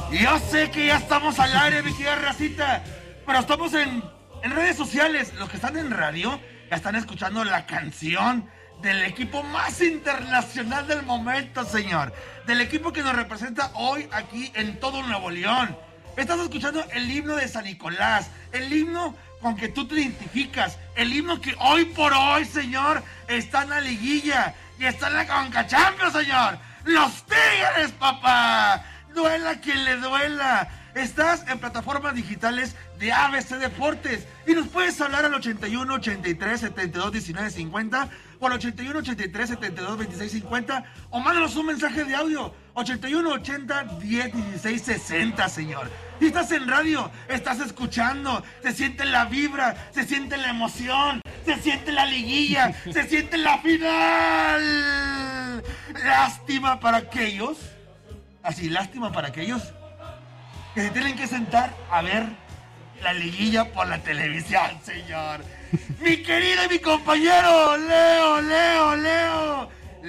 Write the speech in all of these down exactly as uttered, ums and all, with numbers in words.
Yo sé que ya estamos al aire, mi querida racita, pero estamos en, en redes sociales. Los que están en radio ya están escuchando la canción del equipo más internacional del momento, señor. Del equipo que nos representa hoy aquí en todo Nuevo León. Estás escuchando el himno de San Nicolás, el himno con que tú te identificas, el himno que hoy por hoy, señor, está en la liguilla y está en la Conca Champions, señor. ¡Los Tigres, papá! Duela quien le duela. Estás en plataformas digitales de A B C Deportes y nos puedes hablar al ochenta y uno, ochenta y tres, setenta y dos, diecinueve, cincuenta o al ochenta y uno, ochenta y tres, setenta y dos, veintiséis, cincuenta o mándanos un mensaje de audio ochenta y uno, ochenta, diez, dieciséis, sesenta, señor. Si estás en radio, estás escuchando, se siente la vibra, se siente la emoción, se siente la liguilla, se siente la final. Lástima para aquellos, así, lástima para aquellos que se tienen que sentar a ver la liguilla por la televisión, señor. Mi querido y mi compañero, Leo, Leo, Leo,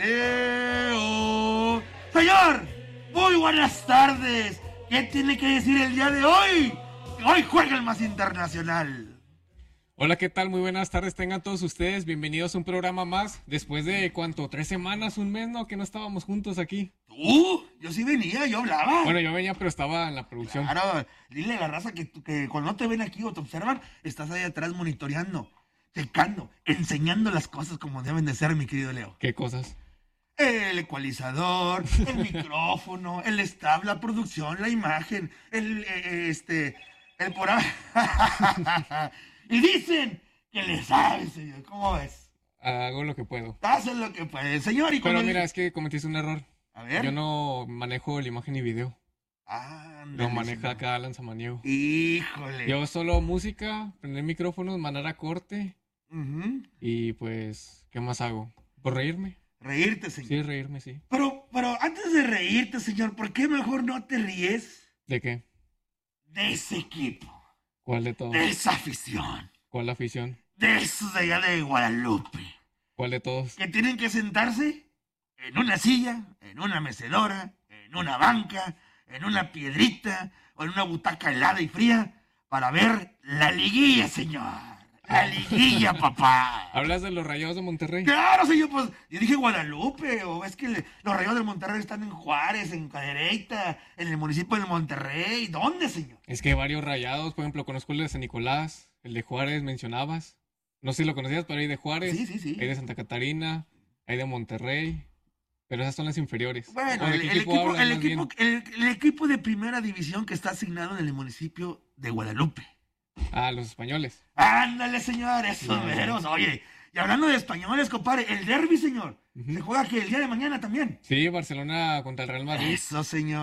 Leo. Señor, muy buenas tardes. ¿Qué tiene que decir el día de hoy? Hoy juega el más internacional. Hola, ¿qué tal? Muy buenas tardes, tengan todos ustedes. Bienvenidos a un programa más. Después de, ¿cuánto? ¿Tres semanas? ¿Un mes? ¿No? Que no estábamos juntos aquí. ¿Tú? Yo sí venía, yo hablaba. Bueno, yo venía, pero estaba en la producción. Claro, dile a la raza que, que cuando no te ven aquí o te observan, estás ahí atrás monitoreando, checando, enseñando las cosas como deben de ser, mi querido Leo. ¿Qué cosas? El ecualizador, el micrófono, el staff, la producción, la imagen, el, eh, este, el por ahí. Y dicen que le sabes, señor. ¿Cómo ves? Hago lo que puedo. Haces lo que puedes, señor. Y Pero el... mira, es que cometiste un error. A ver. Yo no manejo la imagen y video. Ah, lo maneja acá Alan Samaniego. Híjole. Yo solo música, prender micrófonos, mandar a corte. Uh-huh. Y pues, ¿qué más hago? Por reírme. Reírte, señor. Sí, reírme, sí. Pero, pero antes de reírte, señor, ¿por qué mejor no te ríes? ¿De qué? De ese equipo. ¿Cuál de todos? De esa afición. ¿Cuál afición? De esos de allá de Guadalupe. ¿Cuál de todos? Que tienen que sentarse en una silla, en una mecedora, en una banca, en una piedrita o en una butaca helada y fría para ver la liguilla, señor. La liguilla, papá. ¿Hablas de los Rayados de Monterrey? Claro, señor, pues yo dije Guadalupe, o es que le, los Rayados del Monterrey están en Juárez, en Cadereyta, en el municipio de Monterrey. ¿Dónde, señor? Es que hay varios Rayados, por ejemplo, conozco el de San Nicolás, el de Juárez mencionabas. No sé si lo conocías, pero hay de Juárez, sí, sí, sí. Hay de Santa Catarina, hay de Monterrey, pero esas son las inferiores. Bueno, el, el, equipo, hablan, el, equipo, el, el equipo de primera división que está asignado en el municipio de Guadalupe. Ah, los españoles. Ándale, señor, esos no, veros. No. Oye, y hablando de españoles, compadre, el derbi, señor, uh-huh. se juega que el día de mañana también. Sí, Barcelona contra el Real Madrid. Eso, señor.